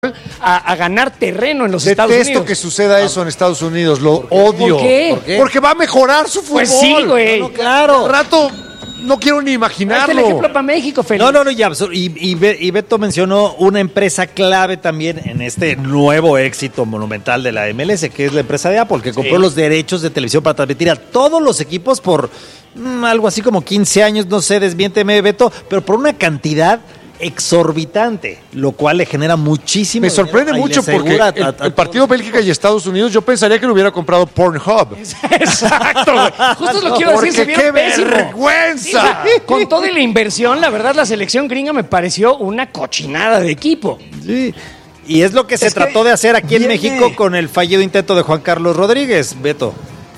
a ganar terreno en los Estados Unidos. Detesto que suceda eso en Estados Unidos, lo odio. ¿Por qué? ¿Por qué? Porque va a mejorar su fútbol. Pues sí, güey. No, claro. Al rato no quiero ni imaginarlo. Este es el ejemplo para México, Félix. No, ya. Y Beto mencionó una empresa clave también en este nuevo éxito monumental de la MLS, que es la empresa de Apple, que compró los derechos de televisión para transmitir a todos los equipos por algo así como 15 años, no sé, desmiénteme, Beto, pero por una cantidad exorbitante, lo cual le genera muchísimo. Me sorprende mucho porque el partido Bélgica y Estados Unidos, yo pensaría que lo hubiera comprado Pornhub. Exacto, güey. Justo lo quiero decir, se vieron ¡qué pésimo. vergüenza! Sí, con toda la inversión, la verdad, la selección gringa me pareció una cochinada de equipo. Sí. Y es lo que se trató de hacer aquí en México con el fallido intento de Juan Carlos Rodríguez, Beto.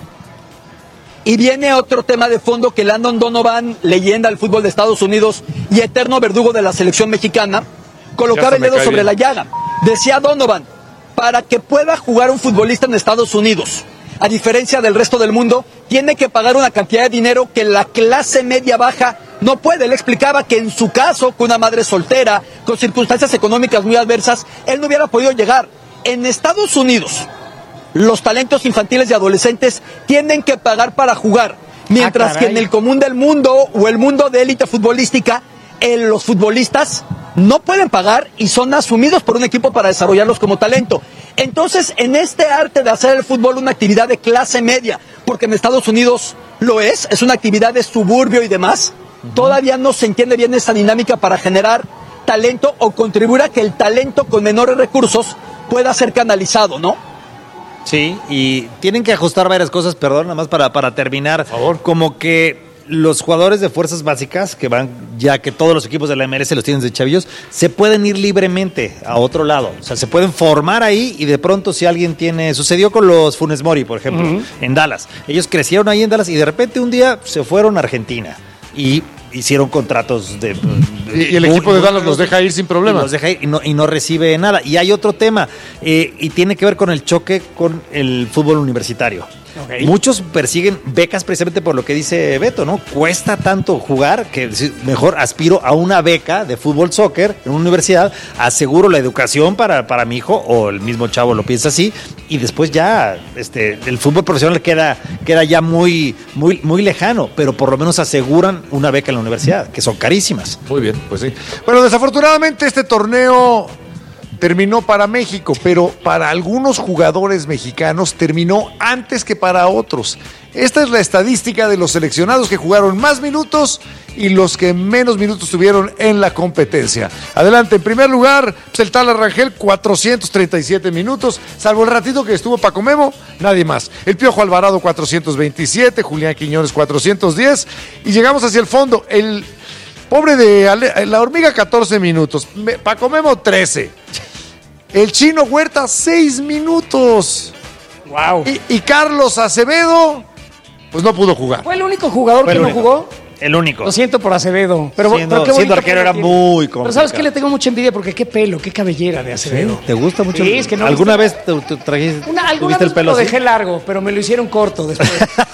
Y viene otro tema de fondo que Landon Donovan, leyenda del fútbol de Estados Unidos y eterno verdugo de la selección mexicana, colocaba el dedo sobre la llaga. Decía Donovan, para que pueda jugar un futbolista en Estados Unidos, a diferencia del resto del mundo, tiene que pagar una cantidad de dinero que la clase media baja no puede. Él explicaba que en su caso, con una madre soltera, con circunstancias económicas muy adversas, él no hubiera podido llegar. En Estados Unidos, los talentos infantiles y adolescentes tienen que pagar para jugar, mientras que en el común del mundo o el mundo de élite futbolística, los futbolistas no pueden pagar y son asumidos por un equipo para desarrollarlos como talento. Entonces, en este arte de hacer el fútbol una actividad de clase media, porque en Estados Unidos lo es una actividad de suburbio y demás, todavía no se entiende bien esa dinámica para generar talento o contribuir a que el talento con menores recursos pueda ser canalizado, ¿no? Sí, y tienen que ajustar varias cosas, perdón, nada más para terminar. Por favor. Como que los jugadores de fuerzas básicas, que van, ya que todos los equipos de la MLS los tienen de chavillos, se pueden ir libremente a otro lado. O sea, se pueden formar ahí y de pronto si alguien tiene... Sucedió con los Funes Mori, por ejemplo, en Dallas. Ellos crecieron ahí en Dallas y de repente un día se fueron a Argentina y hicieron contratos de... Y el equipo de Dallas los deja ir sin problema. Los deja ir y no recibe nada. Y hay otro tema, y tiene que ver con el choque con el fútbol universitario. Okay. Muchos persiguen becas precisamente por lo que dice Beto, ¿no? Cuesta tanto jugar que mejor aspiro a una beca de fútbol soccer en una universidad, aseguro la educación para mi hijo, o el mismo chavo lo piensa así, y después ya el fútbol profesional queda ya muy lejano, pero por lo menos aseguran una beca en la universidad, que son carísimas. Muy bien, pues sí. Bueno, desafortunadamente este torneo terminó para México, pero para algunos jugadores mexicanos terminó antes que para otros. Esta es la estadística de los seleccionados que jugaron más minutos y los que menos minutos tuvieron en la competencia. Adelante, en primer lugar, pues el Tala Rangel, 437 minutos, salvo el ratito que estuvo Paco Memo, nadie más. El Piojo Alvarado, 427, Julián Quiñones, 410, y llegamos hacia el fondo. El pobre de la Hormiga, 14 minutos, Paco Memo, 13. El Chino Huerta, 6 minutos. Wow. Y Carlos Acevedo, pues no pudo jugar. ¿Fue el único jugador que no jugó? El único. Lo siento por Acevedo. Pero siendo arquero era muy complicado. Pero ¿sabes qué? Le tengo mucha envidia porque qué pelo, qué cabellera de Acevedo. ¿Sí? ¿Te gusta mucho? Sí, es que no. ¿Alguna vez te trajiste el pelo lo dejé largo, pero me lo hicieron corto después.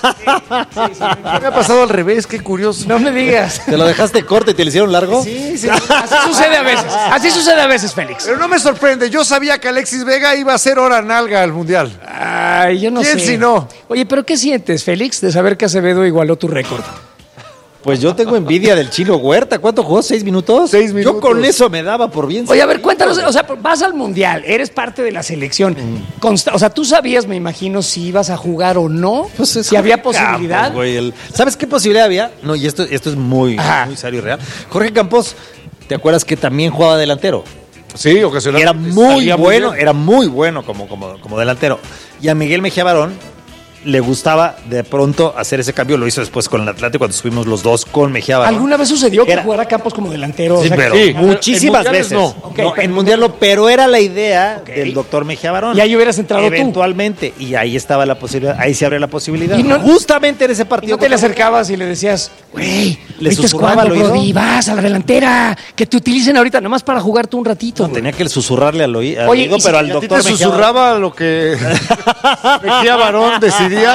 Sí. Me ha pasado al revés, qué curioso. No me digas. ¿Te lo dejaste corto y te lo hicieron largo? Sí. Así sucede a veces. Así sucede a veces, Félix. Pero no me sorprende. Yo sabía que Alexis Vega iba a hacer hora nalga al Mundial. Ay, yo no sé. ¿Quién si no? Oye, ¿pero qué sientes, Félix, de saber que Acevedo igualó tu récord? Pues yo tengo envidia del Chino Huerta. ¿Cuánto jugó? ¿6 minutos? 6 minutos. Yo con eso me daba por bien. Oye, a ver, cuéntanos, o sea, vas al Mundial, eres parte de la selección. O sea, tú sabías, me imagino, si ibas a jugar o no, pues si había posibilidad. Güey, ¿sabes qué posibilidad había? No, y esto es muy serio y real. Jorge Campos, ¿te acuerdas que también jugaba delantero? Sí, ocasionalmente. Era muy bueno como delantero. Y a Miguel Mejía Barón le gustaba de pronto hacer ese cambio, lo hizo después con el Atlético cuando estuvimos los dos con Mejía Barón. ¿Alguna vez sucedió que jugara Campos como delantero? Sí, o sea, pero muchísimas veces. No, en Mundial no, pero era la idea del doctor Mejía Barón. Y ahí hubieras entrado eventualmente, y ahí estaba la posibilidad, ahí se abre la posibilidad. Y no, justamente en ese partido. ¿No te le acercabas y le decías, güey, le susurraba al oído? Brody, vas a la delantera, que te utilicen ahorita nomás para jugar tú un ratito? No, tenía que susurrarle al oído, pero al doctor Mejía susurraba lo que Mejía Barón decidía.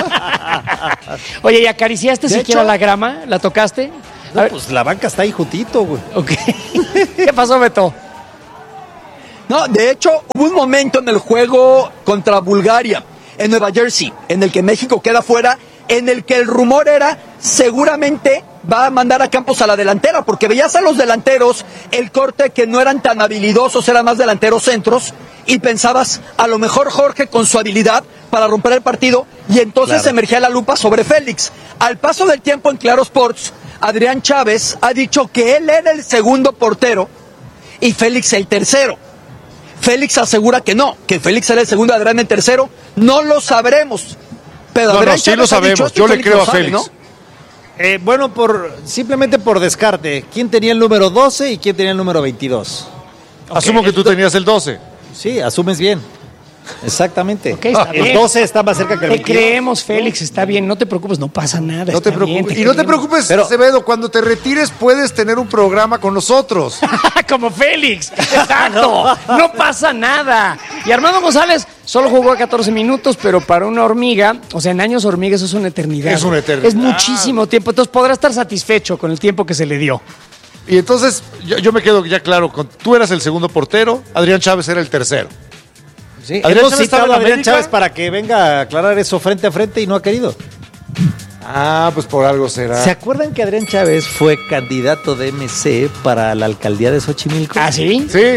Oye, ¿y acariciaste siquiera la grama? ¿La tocaste? No, pues la banca está ahí juntito, güey. Ok. ¿Qué pasó, Beto? No, de hecho, hubo un momento en el juego contra Bulgaria, en Nueva Jersey, en el que México queda fuera, en el que el rumor era seguramente va a mandar a Campos a la delantera, porque veías a los delanteros el corte que no eran tan habilidosos, eran más delanteros centros, y pensabas, a lo mejor Jorge con su habilidad para romper el partido, y entonces emergía la lupa sobre Félix. Al paso del tiempo en Claro Sports, Adrián Chávez ha dicho que él era el segundo portero y Félix el tercero. Félix asegura que no, que Félix era el segundo, Adrián el tercero. No lo sabremos. Pero Adrián sí lo sabemos. Yo le creo a Félix. ¿No? Bueno, simplemente por descarte, ¿quién tenía el número 12 y quién tenía el número 22? Asumo que tú tenías el 12. Sí, asumes bien. Exactamente. Ok, está El bien. 12 está más cerca que el Te 22. creemos, Félix, está bien, no te preocupes, no pasa nada. No te está bien, preocupes. Y no te preocupes, Pero- Acevedo, cuando te retires puedes tener un programa con nosotros. Como Félix, exacto, no pasa nada. Y Armando González solo jugó 14 minutos, pero para una hormiga, o sea, en años hormiga eso es una eternidad. Es una eternidad. Es muchísimo tiempo, entonces podrá estar satisfecho con el tiempo que se le dio. Y entonces yo me quedo ya claro, tú eras el segundo portero, Adrián Chávez era el tercero. Sí, Adrián hemos Chávez estaba citado en a Adrián América. Chávez para que venga a aclarar eso frente a frente y no ha querido. Ah, pues por algo será. ¿Se acuerdan que Adrián Chávez fue candidato de MC para la alcaldía de Xochimilco? ¿Ah, sí? Sí,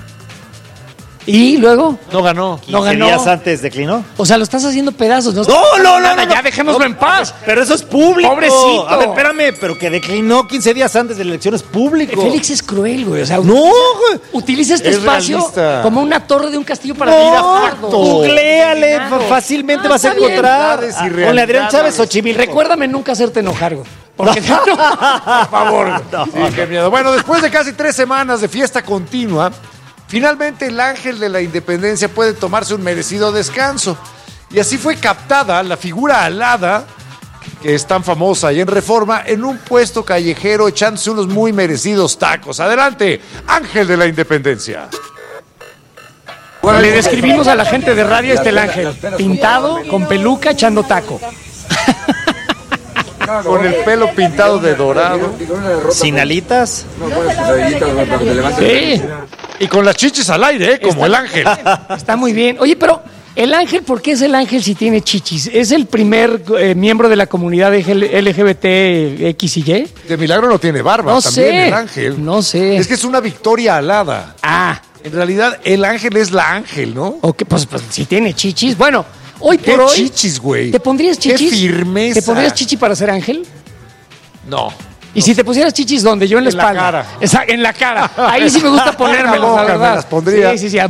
¿Y luego? no ganó. No 15 ganó. días antes declinó. O sea, lo estás haciendo pedazos. No, Nada, ya dejémoslo en paz. Pero eso es público. Pobrecito. A ver, espérame, pero que declinó 15 días antes de la elección es público. Félix es cruel, güey. O sea, No, güey. utiliza este Es espacio realista. como una torre de un castillo para ir a Fardo. Googleale, Claro. fácilmente Ah, vas a está bien. encontrar. Verdades y Con Adrián realidades. Chávez Xochimilco. Recuérdame nunca hacerte enojar, güey. Porque no, por favor. güey. Sí, qué miedo. Bueno, después de casi 3 semanas de fiesta continua, finalmente el ángel de la independencia puede tomarse un merecido descanso. Y así fue captada la figura alada, que es tan famosa ahí en Reforma, en un puesto callejero echándose unos muy merecidos tacos. Adelante, ángel de la independencia. Le describimos a la gente de radio el ángel. Pintado, con peluca, echando taco. Con el pelo pintado de dorado Sin alitas. Sí, y con las chichis al aire, como el ángel. está muy bien. Oye, pero el ángel, ¿por qué es el ángel si tiene chichis? ¿Es el primer miembro de la comunidad LGBT X y Y? De milagro no tiene barba, No también sé, el ángel. no sé. Es que es una victoria alada. Ah, En realidad, el ángel es la ángel, ¿no? ok, pues si tiene chichis. Bueno, hoy ¿Qué por hoy... chichis, güey? ¿Te pondrías Qué chichis? firmeza. ¿Te pondrías chichi para ser ángel? No. Y si te pusieras chichis, ¿dónde? Yo en la En la espalda. cara. En la cara. Ahí sí me gusta ponérmelas, En la boca la verdad. me las pondría. Sí, sí, sí.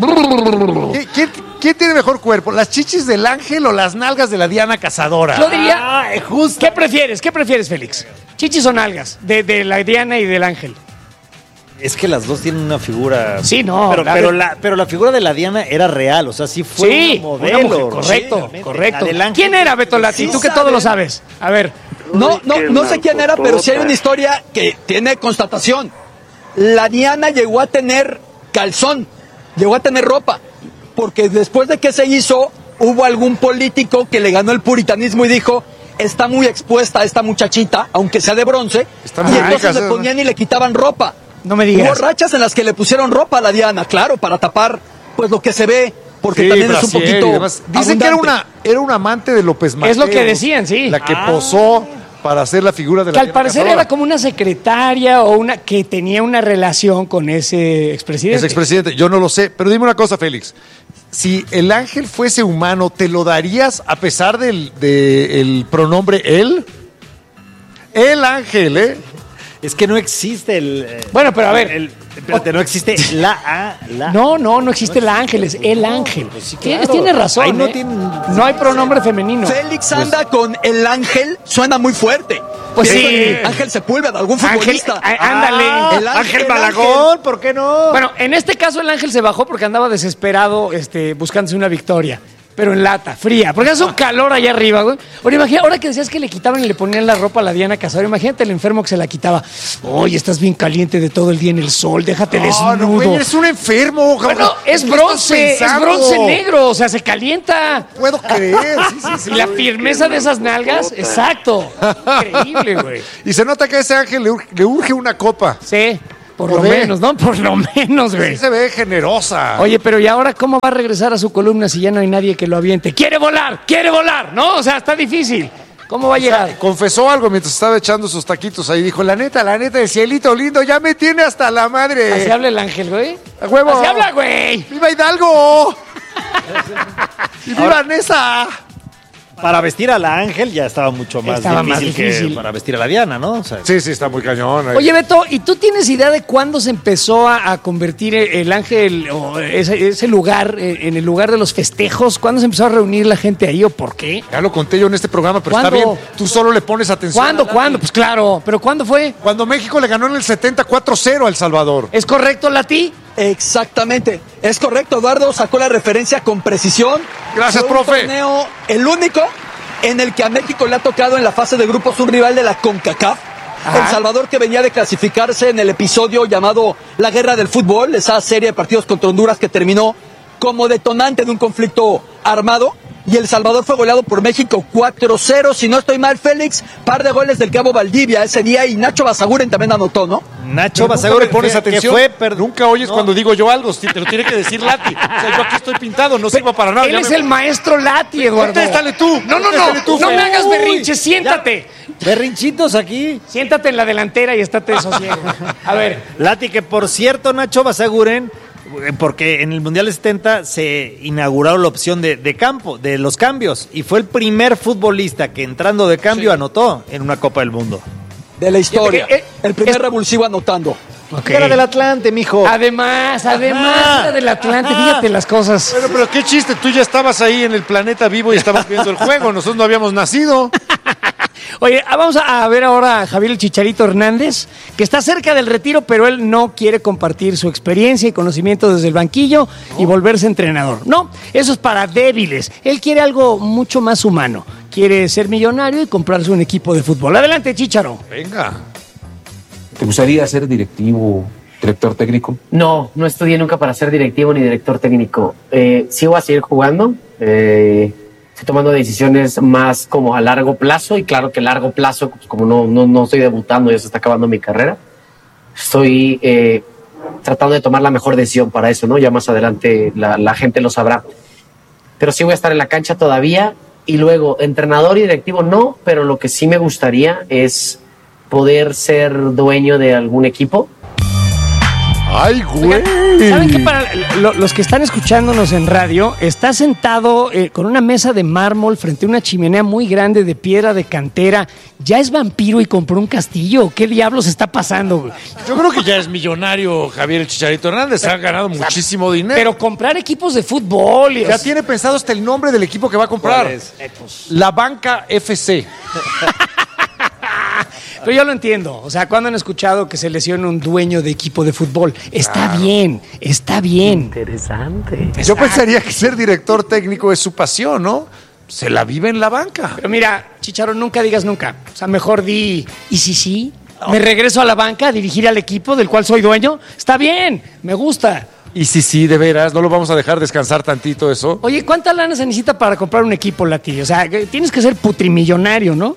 ¿Quién tiene mejor cuerpo? ¿Las chichis del ángel o las nalgas de la Diana Cazadora? Yo diría, ¿qué prefieres? ¿Qué prefieres, Félix? ¿Chichis o nalgas? De la Diana y del ángel. Es que las dos tienen una figura. Sí, no, Pero la figura de la Diana era real, o sea, sí fue Sí, una modelo. una mujer, correcto, realmente. correcto. La del ángel. ¿Quién era, Beto Lati? Sí Tú que saben. todo lo sabes. A ver. No sé quién era, pero sí hay una historia que tiene constatación. La Diana llegó a tener calzón, llegó a tener ropa, porque después de que se hizo, hubo algún político que le ganó el puritanismo y dijo, está muy expuesta esta muchachita, aunque sea de bronce, Está y muy entonces rica, le ¿sí? ponían y le quitaban ropa. No me Hubo digas. rachas en las que le pusieron ropa a la Diana, claro, para tapar pues lo que se ve, porque Sí, también es un brasier y poquito demás. Dicen que era una amante de López Mateos. Es lo que decían, sí. La que posó para hacer la figura de Que la al Diana parecer Cazadora. era como una secretaria o una que tenía una relación con ese expresidente. Es expresidente, yo no lo sé, pero dime una cosa, Félix. Si el ángel fuese humano, ¿te lo darías a pesar del pronombre él? El ángel, ¿eh? Es que no existe el. Bueno, pero a ver. Espérate, no existe la A, la. No existe el ángel, es el ángel. Tiene razón. Ahí no ¿eh? tiene- No hay pronombre femenino. Félix anda con el ángel, suena muy fuerte. Pues Pienso sí. en Ángel Sepúlveda, algún Ángel, futbolista. ándale. el Ángel Malagón, ¿por qué no? Bueno, en este caso el ángel se bajó porque andaba desesperado buscándose una victoria. Pero en lata, fría, porque hace un calor allá arriba, güey. Ahora imagina, ahora que decías que le quitaban y le ponían la ropa a la Diana Cazadora, imagínate el enfermo que se la quitaba. Oye, estás bien caliente de todo el día en el sol, déjate desnudo. No, güey, eres un enfermo. Bueno, cabrón. es ¿Qué bronce, estás es pensando? bronce negro, o sea, se calienta. Puedo creer, sí. Y la firmeza de esas nalgas, exacto. Increíble, güey. Y se nota que a ese ángel le urge una copa. Sí. Por lo menos, ¿no? Por lo menos, güey. Sí se ve generosa. Oye, pero ¿y ahora cómo va a regresar a su columna si ya no hay nadie que lo aviente? ¡Quiere volar! ¿No? O sea, está difícil. ¿Cómo va a llegar? Confesó algo mientras estaba echando sus taquitos ahí. Dijo, la neta, el cielito lindo ya me tiene hasta la madre. Así habla el ángel, güey. ¡A huevo! Así habla, güey. ¡Viva Hidalgo! ¡Y viva Nesa! Para vestir a la Ángel ya estaba mucho más difícil que para vestir a la Diana, ¿no? O sea, Sí, está muy cañón. Oye, Beto, ¿y tú tienes idea de cuándo se empezó a convertir el ángel o ese lugar en el lugar de los festejos? ¿Cuándo se empezó a reunir la gente ahí o por qué? Ya lo conté yo en este programa, pero ¿Cuándo? está bien. Tú solo le pones atención. ¿Cuándo? Pues claro, pero ¿cuándo fue? Cuando México le ganó en el 70 4-0 a El Salvador. ¿Es correcto, Lati? Exactamente, es correcto, Eduardo sacó la referencia con precisión. Gracias, Fue un profe. torneo, el único en el que a México le ha tocado en la fase de grupos un rival de la CONCACAF. Ajá. El Salvador, que venía de clasificarse en el episodio llamado La Guerra del Fútbol, esa serie de partidos contra Honduras que terminó como detonante de un conflicto armado. Y El Salvador fue goleado por México 4-0. Si no estoy mal, Félix, par de goles del Cabo Valdivia ese día y Nacho Basaguren también anotó, ¿no? Nacho Nunca Basaguren, le pones atención. que Nunca oyes cuando digo yo algo. Te lo tiene que decir Lati. O sea, yo aquí estoy pintado, no sirvo para nada. Él es el maestro Lati, Eduardo. Contéstale tú. No, Contéstale tú, no Fer. me hagas Uy, berrinche, siéntate. berrinchitos aquí. Siéntate en la delantera y estate de sosiego. A ver. Lati, que por cierto, Nacho Basaguren, porque en el Mundial de 70 se inauguró la opción de campo, de los cambios, y fue el primer futbolista que entrando de cambio anotó en una Copa del Mundo. De la historia. Fíjate que, El primer revulsivo anotando. Era del Atlante, mijo. Además era del Atlante, fíjate las cosas. Bueno, pero qué chiste, tú ya estabas ahí en el planeta vivo y estabas viendo el juego. Nosotros no habíamos nacido. Oye, vamos a ver ahora a Javier el Chicharito Hernández, que está cerca del retiro, pero él no quiere compartir su experiencia y conocimiento desde el banquillo y volverse entrenador. No, eso es para débiles. Él quiere algo mucho más humano. Quiere ser millonario y comprarse un equipo de fútbol. Adelante, Chicharo. Venga. ¿Te gustaría ser directivo, director técnico? No estudié nunca para ser directivo ni director técnico. Sí voy a seguir jugando. Estoy tomando decisiones más como a largo plazo y claro que a largo plazo, pues como no estoy debutando, ya se está acabando mi carrera. Estoy tratando de tomar la mejor decisión para eso, ¿no? Ya más adelante la gente lo sabrá. Pero sí voy a estar en la cancha todavía y luego entrenador y directivo no, pero lo que sí me gustaría es poder ser dueño de algún equipo. ¡Ay, güey! ¿Saben que para los que están escuchándonos en radio, está sentado con una mesa de mármol frente a una chimenea muy grande de piedra de cantera? ¿Ya es vampiro y compró un castillo? ¿Qué diablos está pasando, güey? Yo creo que ya es millonario Javier el Chicharito Hernández. Ha ganado muchísimo dinero. Pero comprar equipos de fútbol... Ya tiene pensado hasta el nombre del equipo que va a comprar. La Banca FC. Pero yo lo entiendo. O sea, ¿cuándo han escuchado que se lesiona un dueño de equipo de fútbol? Está bien. Interesante. Yo pensaría que ser director técnico es su pasión, ¿no? Se la vive en la banca. Pero mira, Chicharo, nunca digas nunca. O sea, mejor di, ¿y si sí? ¿Me regreso a la banca a dirigir al equipo del cual soy dueño? Está bien, me gusta. Y sí, de veras, no lo vamos a dejar descansar tantito eso. Oye, ¿cuánta lana se necesita para comprar un equipo, Lati? O sea, tienes que ser putrimillonario, ¿no?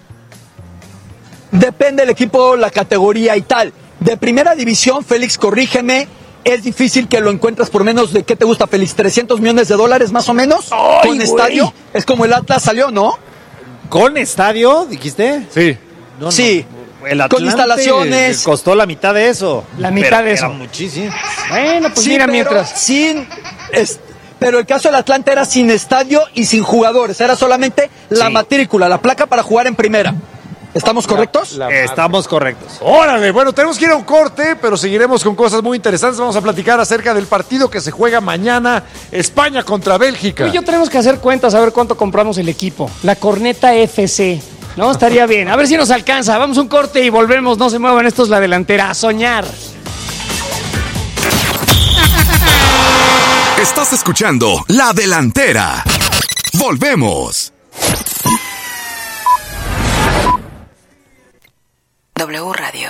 Depende del equipo, la categoría y tal. De primera división, Félix, corrígeme, es difícil que lo encuentres por menos de, ¿qué te gusta, Félix? ¿$300 millones más o menos? ¡Ay, ¿Con güey! estadio? Es como el Atlas salió, ¿no? ¿Con estadio, dijiste? Sí. No, Sí. El Con Atlante instalaciones. costó la mitad de eso. La mitad Pero de eso. Era muchísimo. Bueno, pues Sí, mira, pero mientras... pero el caso del Atlante era sin estadio y sin jugadores. Era solamente la matrícula, la placa para jugar en primera. ¿Estamos correctos? Estamos correctos. Órale, bueno, tenemos que ir a un corte, pero seguiremos con cosas muy interesantes. Vamos a platicar acerca del partido que se juega mañana, España contra Bélgica. Tú y yo tenemos que hacer cuentas a ver cuánto compramos el equipo. La Corneta FC. No, estaría bien. A ver si nos alcanza. Vamos a un corte y volvemos. No se muevan. Esto es La Delantera. A soñar. Estás escuchando La Delantera. Volvemos. W Radio.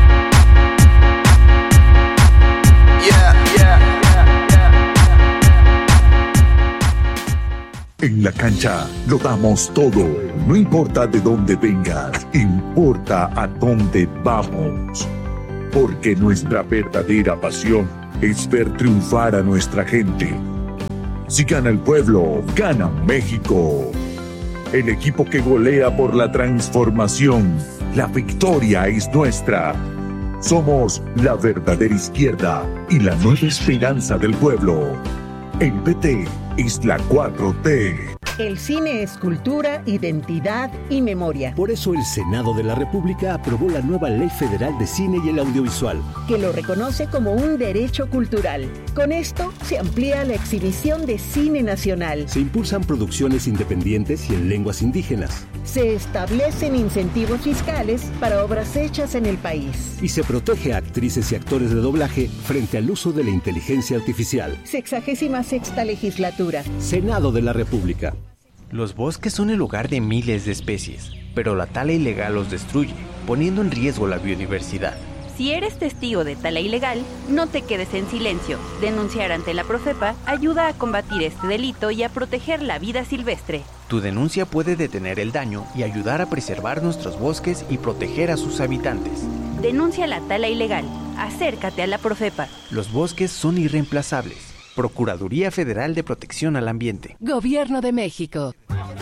En la cancha lo damos todo. No importa de dónde vengas, importa a dónde vamos. porque nuestra verdadera pasión es ver triunfar a nuestra gente. Si gana el pueblo, gana México. El equipo que golea por la transformación. La victoria es nuestra. Somos la verdadera izquierda y la nueva esperanza del pueblo. El PT es la 4T. El cine es cultura, identidad y memoria. Por eso el Senado de la República aprobó la nueva Ley Federal de Cine y el Audiovisual, que lo reconoce como un derecho cultural. Con esto se amplía la exhibición de cine nacional. Se impulsan producciones independientes y en lenguas indígenas. Se establecen incentivos fiscales para obras hechas en el país. Y se protege a actrices y actores de doblaje frente al uso de la inteligencia artificial. 66ª legislatura. Senado de la República. Los bosques son el hogar de miles de especies, pero la tala ilegal los destruye, poniendo en riesgo la biodiversidad. Si eres testigo de tala ilegal, no te quedes en silencio. Denunciar ante la Profepa ayuda a combatir este delito y a proteger la vida silvestre. Tu denuncia puede detener el daño y ayudar a preservar nuestros bosques y proteger a sus habitantes. Denuncia la tala ilegal. Acércate a la Profepa. Los bosques son irreemplazables. Procuraduría Federal de Protección al Ambiente. Gobierno de México.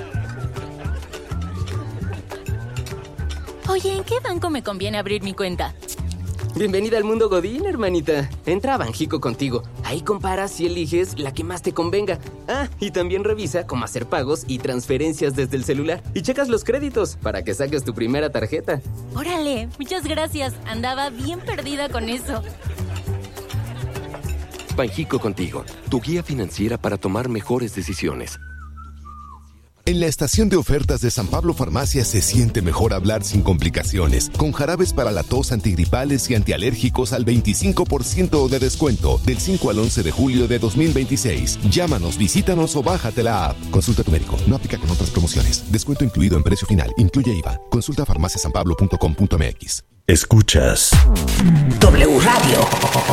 Oye, ¿en qué banco me conviene abrir mi cuenta? Bienvenida al mundo Godín, hermanita. Entra a Banjico Contigo. Ahí comparas y eliges la que más te convenga. Ah, y también revisa cómo hacer pagos y transferencias desde el celular. Y checas los créditos para que saques tu primera tarjeta. Órale, muchas gracias. Andaba bien perdida con eso. Banjico Contigo, tu guía financiera para tomar mejores decisiones. En la estación de ofertas de San Pablo Farmacia se siente mejor hablar sin complicaciones, con jarabes para la tos, antigripales y antialérgicos al 25% de descuento, del 5 al 11 de julio de 2026. Llámanos, visítanos o bájate la app. Consulta a tu médico, no aplica con otras promociones. Descuento incluido en precio final, incluye IVA. Consulta farmaciasanpablo.com.mx. Escuchas W Radio.